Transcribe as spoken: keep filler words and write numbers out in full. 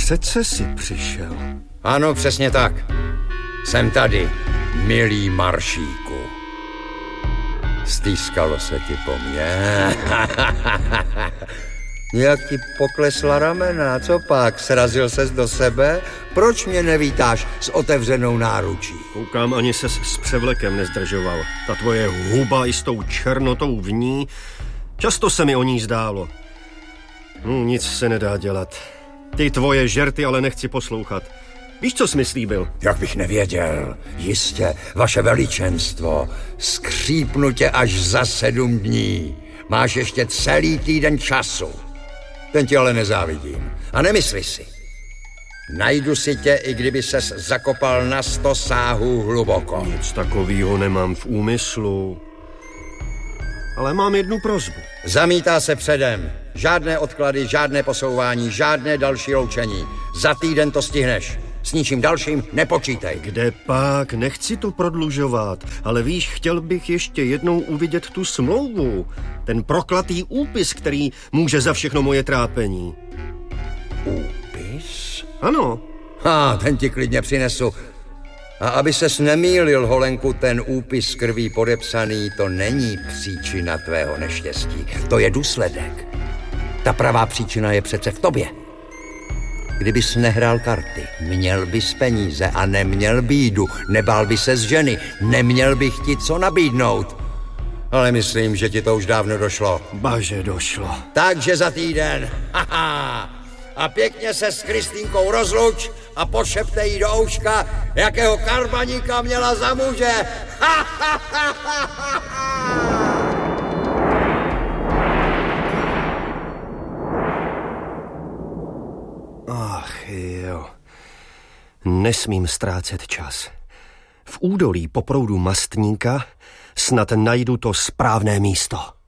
přece si přišel. Ano, přesně tak. Jsem tady, milý Maršíku. Stýskalo se ti po mně. Jak ti poklesla ramena, co pak? Srazil ses do sebe? Proč mě nevítáš s otevřenou náručí? Koukám, ani ses s převlekem nezdržoval. Ta tvoje huba i s tou černotou v ní, často se mi o ní zdálo. No, nic se nedá dělat. Ty tvoje žerty ale nechci poslouchat. Víš, co jsi mi slíbil? Jak bych nevěděl. Jistě, vaše veličenstvo. Skřípnu tě až za sedm dní. Máš ještě celý týden času. Ten ti ale nezávidím. A nemysli si. Najdu si tě, i kdyby ses zakopal na sto sáhů hluboko. Nic takového nemám v úmyslu. Ale mám jednu prosbu. Zamítá se předem. Žádné odklady, žádné posouvání, žádné další loučení. Za týden to stihneš. S ničím dalším nepočítej. Kde pak? Nechci to prodlužovat. Ale víš, chtěl bych ještě jednou uvidět tu smlouvu. Ten proklatý úpis, který může za všechno moje trápení. Úpis? Ano. Ha, ten ti klidně přinesu. A aby ses nemýlil, Holenku, ten úpis krví podepsaný, to není příčina tvého neštěstí. To je důsledek. Ta pravá příčina je přece v tobě. Kdybys nehrál karty, měl bys peníze a neměl bídu, nebál by se z ženy, neměl bych ti co nabídnout. Ale myslím, že ti to už dávno došlo. Baže, došlo. Takže za týden. Haha. A pěkně se s Kristýnkou rozluč a pošeptej jí do ouška, jakého karbaníka měla za muže. Ach jo, nesmím ztrácet čas. V údolí po proudu Mastníka snad najdu to správné místo.